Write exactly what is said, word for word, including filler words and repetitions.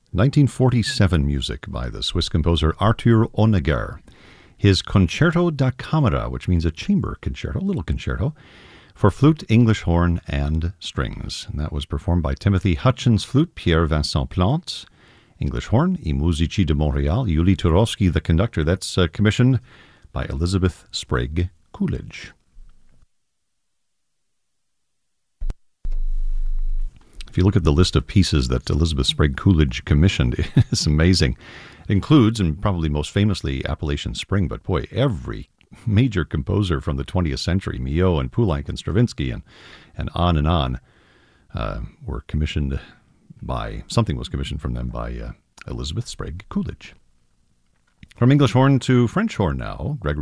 nineteen forty-seven music by the Swiss composer Arthur Honegger. His Concerto da Camera, which means a chamber concerto, a little concerto, for flute, English horn, and strings. And that was performed by Timothy Hutchins flute, Pierre Vincent Plante, English horn, I Musici de Montréal, Yuli Turovsky, the conductor. That's uh, commissioned by Elizabeth Sprague Coolidge. If you look at the list of pieces that Elizabeth Sprague Coolidge commissioned, it's amazing. It includes, and probably most famously, Appalachian Spring, but boy, every major composer from the twentieth century, Milhaud and Poulenc and Stravinsky and, and on and on, uh, were commissioned by, something was commissioned from them by uh, Elizabeth Sprague Coolidge. From English horn to French horn now, Gregory